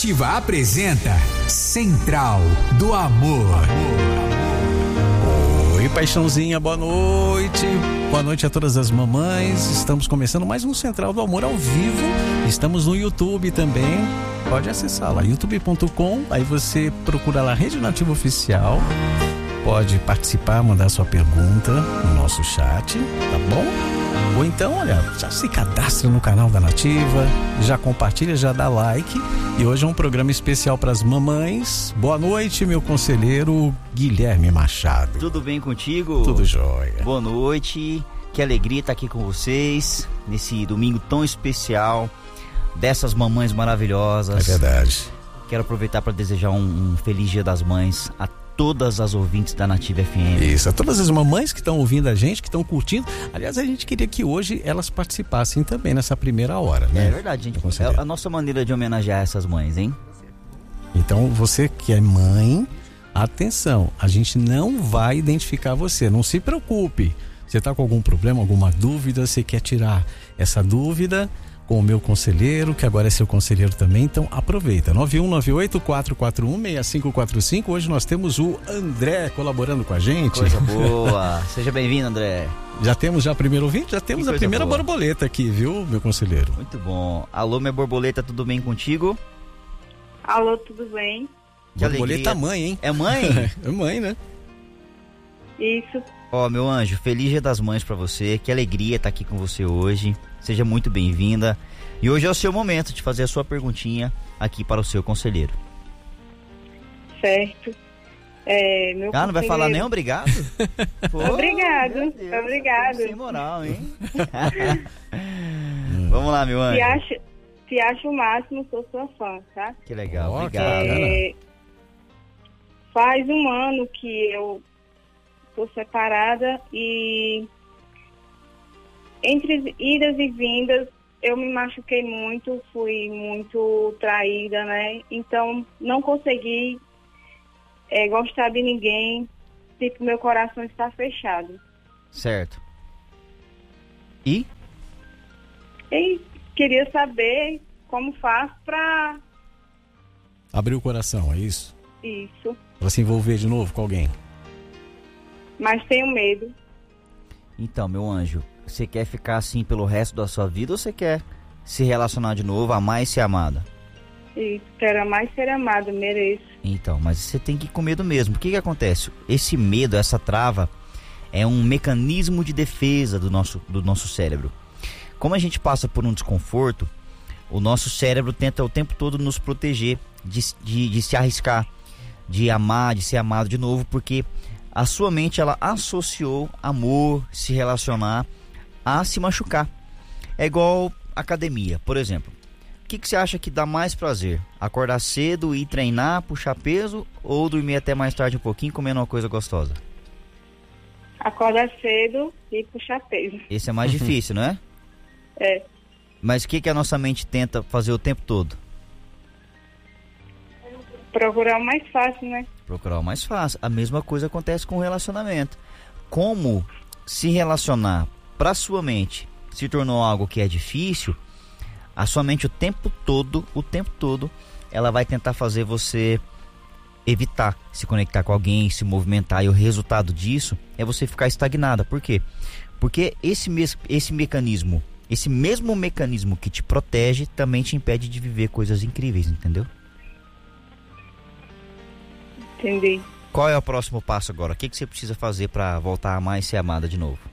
Nativa apresenta Central do Amor. Oi, paixãozinha, boa noite. Boa noite a todas as mamães. Estamos começando mais um Central do Amor ao vivo. Estamos no YouTube também. Pode acessar lá, youtube.com. Aí você procura lá Rede Nativa Oficial. Pode participar, mandar sua pergunta no nosso chat, tá bom? Ou então, olha, já se cadastra no canal da Nativa, já compartilha, já dá like. E hoje é um programa especial para as mamães. Boa noite, meu conselheiro Guilherme Machado. Tudo bem contigo? Tudo jóia. Boa noite, que alegria estar aqui com vocês nesse domingo tão especial dessas mamães maravilhosas. É verdade. Quero aproveitar para desejar um feliz Dia das Mães a todas as ouvintes da Nativa FM. Isso, a todas as mamães que estão ouvindo a gente, que estão curtindo. Aliás, a gente queria que hoje elas participassem também nessa primeira hora, né? É verdade, gente. É a nossa maneira de homenagear essas mães, hein? Então, você que é mãe, atenção, a gente não vai identificar você, não se preocupe. Você está com algum problema, alguma dúvida, você quer tirar essa dúvida com o meu conselheiro, que agora é seu conselheiro também, então aproveita. 9198-441-6545. Hoje nós temos o André colaborando com a gente. Coisa boa. Seja bem-vindo, André. Já temos o primeiro ouvinte? Já temos a primeira borboleta aqui, viu, meu conselheiro? Muito bom. Alô, minha borboleta, tudo bem contigo? Alô, tudo bem? Que borboleta alegria. Mãe, hein? É mãe? É mãe, né? Isso. Ó, meu anjo, feliz Dia das Mães pra você. Que alegria estar aqui com você hoje. Seja muito bem-vinda. E hoje é o seu momento de fazer a sua perguntinha aqui para o seu conselheiro. Certo. Meu não vai falar nem obrigado? Obrigado. Obrigado. Sem moral, hein? Vamos lá, meu anjo. Se acha o máximo, sou sua fã, tá? Que legal, obrigado. Faz um ano que eu tô separada e entre idas e vindas eu me machuquei muito, fui muito traída, né? Então não consegui gostar de ninguém, tipo, meu coração está fechado. Certo. E queria saber como faço pra abrir o coração, é isso? Isso. Pra se envolver de novo com alguém. Mas tenho medo. Então, meu anjo, você quer ficar assim pelo resto da sua vida ou você quer se relacionar de novo, amar e ser amada? Isso, quero amar e ser amada, mereço. Então, mas você tem que ir com medo mesmo. O que acontece? Esse medo, essa trava, é um mecanismo de defesa do nosso cérebro. Como a gente passa por um desconforto, o nosso cérebro tenta o tempo todo nos proteger de se arriscar, de amar, de ser amado de novo, porque a sua mente, ela associou amor, se relacionar, a se machucar. É igual academia, por exemplo. O que você acha que dá mais prazer? Acordar cedo, ir treinar, puxar peso, ou dormir até mais tarde um pouquinho comendo uma coisa gostosa? Acordar cedo e puxar peso. Esse é mais difícil, não é? É. Mas o que a nossa mente tenta fazer o tempo todo? Procurar o mais fácil, né? Procurar o mais fácil. A mesma coisa acontece com o relacionamento. Como se relacionar para sua mente se tornou algo que é difícil, a sua mente o tempo todo, ela vai tentar fazer você evitar se conectar com alguém, se movimentar, e o resultado disso é você ficar estagnada. Por quê? Porque esse mecanismo, esse mesmo mecanismo que te protege, também te impede de viver coisas incríveis, entendeu? Entendi. Qual é o próximo passo agora? O que você precisa fazer para voltar a amar e ser amada de novo?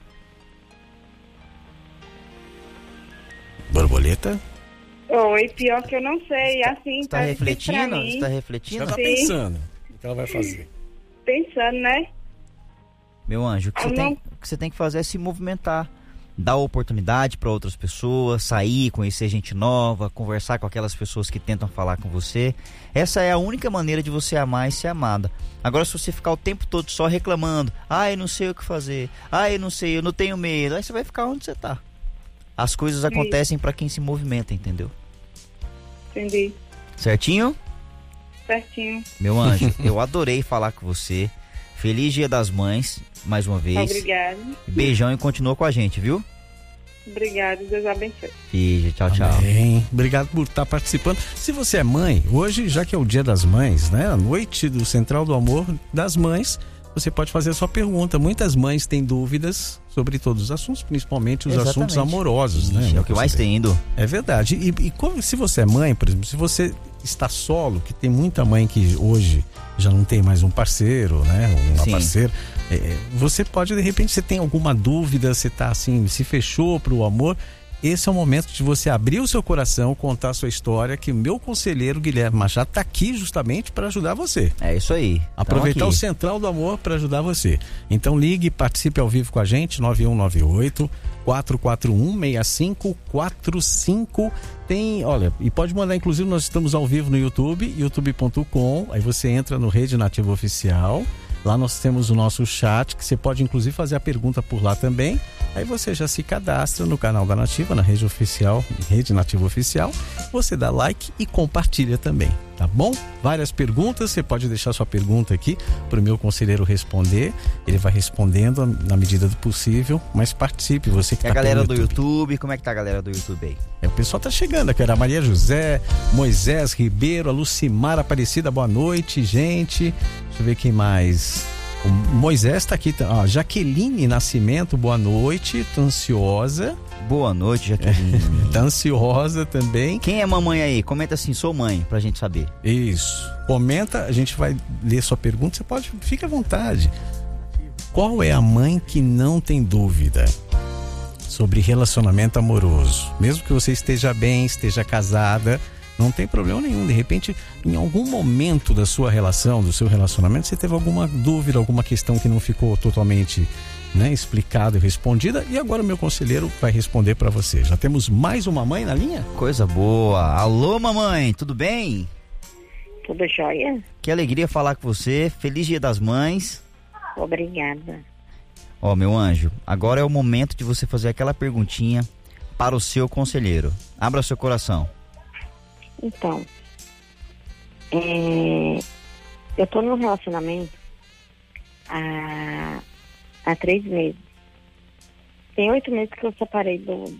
Borboleta? Oi, pior que eu não sei, assim... Tá refletindo? Você tá refletindo? Ela tá pensando. O que ela vai fazer? Pensando, né? Meu anjo, o que você tem que fazer é se movimentar. Dar oportunidade para outras pessoas, sair, conhecer gente nova, conversar com aquelas pessoas que tentam falar com você. Essa é a única maneira de você amar e ser amada. Agora, se você ficar o tempo todo só reclamando, eu não sei o que fazer, eu não sei, eu não tenho medo, aí você vai ficar onde você tá. As coisas acontecem para quem se movimenta, entendeu? Entendi. Certinho? Certinho. Meu anjo, eu adorei falar com você. Feliz Dia das Mães, mais uma vez. Obrigada. Beijão e continua com a gente, viu? Obrigada, Deus abençoe. Beijo, tchau, tchau. Amém. Obrigado por estar participando. Se você é mãe, hoje, já que é o Dia das Mães, né? A noite do Central do Amor das Mães, você pode fazer a sua pergunta. Muitas mães têm dúvidas sobre todos os assuntos, principalmente os assuntos amorosos, né? É o que mais tem indo. É verdade. Se você é mãe, por exemplo, se você está solo, que tem muita mãe que hoje já não tem mais um parceiro, né? Uma Sim. parceira. Você pode, de repente, você tem alguma dúvida, você está assim, se fechou para o amor. Esse é o momento de você abrir o seu coração, contar a sua história, que o meu conselheiro Guilherme Machado está aqui justamente para ajudar você. É isso aí. Aproveitar o Central do Amor para ajudar você. Então ligue e participe ao vivo com a gente, 9198-441-6545. Olha, e pode mandar, inclusive nós estamos ao vivo no YouTube, youtube.com, aí você entra no Rede Nativa Oficial. Lá nós temos o nosso chat, que você pode inclusive fazer a pergunta por lá também. Aí você já se cadastra no canal da Nativa, na rede oficial, Rede Nativa Oficial. Você dá like e compartilha também, tá bom? Várias perguntas, você pode deixar sua pergunta aqui para o meu conselheiro responder. Ele vai respondendo na medida do possível, mas participe, você que E tá a galera pelo do YouTube, como é que tá a galera do YouTube aí? O pessoal tá chegando aqui, era a Maria José, Moisés Ribeiro, a Lucimar Aparecida, boa noite, gente. Deixa eu ver quem mais. O Moisés tá aqui, Jaqueline Nascimento, boa noite, tô ansiosa. Boa noite, Jaqueline. Tá ansiosa também. Quem é mamãe aí? Comenta assim, sou mãe, pra gente saber. Isso. Comenta, a gente vai ler sua pergunta, você pode, fica à vontade. Qual é a mãe que não tem dúvida sobre relacionamento amoroso? Mesmo que você esteja bem, esteja casada, não tem problema nenhum. De repente, em algum momento da sua relação, do seu relacionamento, você teve alguma dúvida, alguma questão que não ficou totalmente, né, explicada e respondida, e agora o meu conselheiro vai responder para você. Já temos mais uma mãe na linha? Coisa boa. Alô, mamãe, tudo bem? Tudo jóia? Que alegria falar com você. Feliz Dia das Mães. Obrigada. Ó, meu anjo, agora é o momento de você fazer aquela perguntinha para o seu conselheiro. Abra seu coração. Então, eu tô num relacionamento há 3 meses. Tem 8 meses que eu separei do